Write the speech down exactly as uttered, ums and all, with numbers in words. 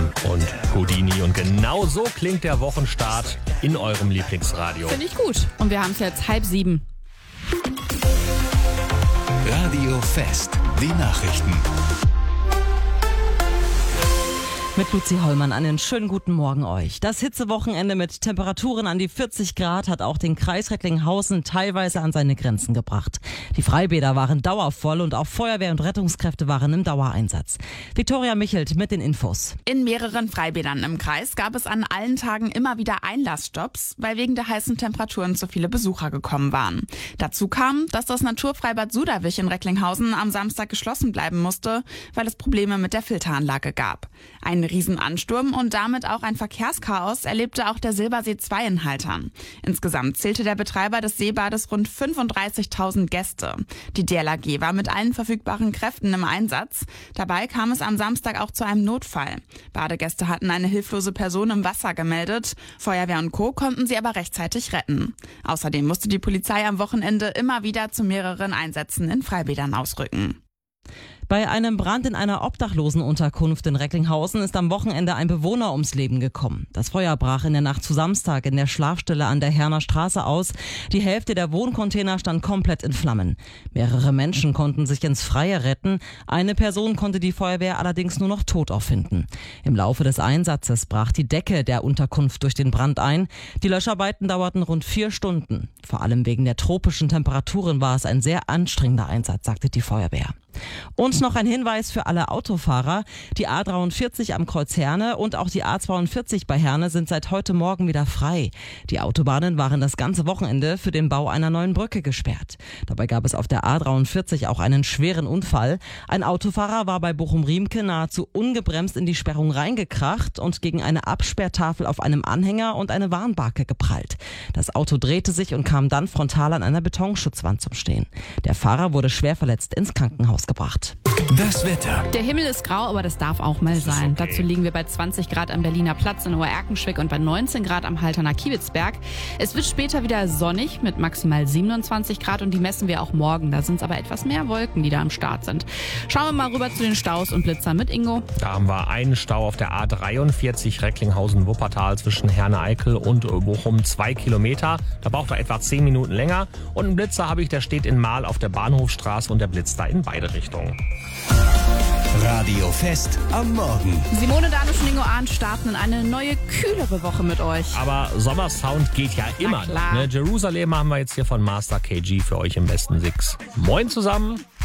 und Houdini. Und genau so klingt der Wochenstart in eurem Lieblingsradio. Finde ich gut. Und wir haben es jetzt halb sieben. Radio Fest, die Nachrichten. Mit Luzi Hollmann einen schönen guten Morgen euch. Das Hitzewochenende mit Temperaturen an die vierzig Grad hat auch den Kreis Recklinghausen teilweise an seine Grenzen gebracht. Die Freibäder waren dauervoll und auch Feuerwehr und Rettungskräfte waren im Dauereinsatz. Viktoria Michelt mit den Infos. In mehreren Freibädern im Kreis gab es an allen Tagen immer wieder Einlassstopps, weil wegen der heißen Temperaturen zu viele Besucher gekommen waren. Dazu kam, dass das Naturfreibad Suderwich in Recklinghausen am Samstag geschlossen bleiben musste, weil es Probleme mit der Filteranlage gab. Ein Riesenansturm und damit auch ein Verkehrschaos erlebte auch der Silbersee zwei in Haltern. Insgesamt zählte der Betreiber des Seebades rund fünfunddreißigtausend Gäste. Die D L A G war mit allen verfügbaren Kräften im Einsatz. Dabei kam es am Samstag auch zu einem Notfall. Badegäste hatten eine hilflose Person im Wasser gemeldet. Feuerwehr und Co. konnten sie aber rechtzeitig retten. Außerdem musste die Polizei am Wochenende immer wieder zu mehreren Einsätzen in Freibädern ausrücken. Bei einem Brand in einer Obdachlosenunterkunft in Recklinghausen ist am Wochenende ein Bewohner ums Leben gekommen. Das Feuer brach in der Nacht zu Samstag in der Schlafstelle an der Herner Straße aus. Die Hälfte der Wohncontainer stand komplett in Flammen. Mehrere Menschen konnten sich ins Freie retten. Eine Person konnte die Feuerwehr allerdings nur noch tot auffinden. Im Laufe des Einsatzes brach die Decke der Unterkunft durch den Brand ein. Die Löscharbeiten dauerten rund vier Stunden. Vor allem wegen der tropischen Temperaturen war es ein sehr anstrengender Einsatz, sagte die Feuerwehr. Und noch ein Hinweis für alle Autofahrer. Die A dreiundvierzig am Kreuz Herne und auch die A zweiundvierzig bei Herne sind seit heute Morgen wieder frei. Die Autobahnen waren das ganze Wochenende für den Bau einer neuen Brücke gesperrt. Dabei gab es auf der A dreiundvierzig auch einen schweren Unfall. Ein Autofahrer war bei Bochum-Riemke nahezu ungebremst in die Sperrung reingekracht und gegen eine Absperrtafel auf einem Anhänger und eine Warnbarke geprallt. Das Auto drehte sich und kam dann frontal an einer Betonschutzwand zum Stehen. Der Fahrer wurde schwer verletzt ins Krankenhaus gebracht. Das Wetter. Der Himmel ist grau, aber das darf auch mal sein. okay. Dazu liegen wir bei zwanzig Grad am Berliner Platz in Oerkenschwick und bei neunzehn Grad am Halterner Kiewitzberg. Es wird später wieder sonnig mit maximal siebenundzwanzig Grad und die messen wir auch morgen. Da sind es aber etwas mehr Wolken, die da am Start sind. Schauen wir mal rüber zu den Staus und Blitzern mit Ingo. Da haben wir einen Stau auf der A dreiundvierzig Recklinghausen-Wuppertal zwischen Herne-Eickel und Bochum, zwei Kilometer. Da braucht er etwa zehn Minuten länger. Und einen Blitzer habe ich, der steht in Mahl auf der Bahnhofstraße und der blitzt da in beide Richtungen. Radio Fest am Morgen. Simone, Danisch und Ingo Arndt starten in eine neue, kühlere Woche mit euch. Aber Sommersound geht ja immer. klar. Ne? Jerusalem haben wir jetzt hier von Master K G für euch im besten Six. Moin zusammen.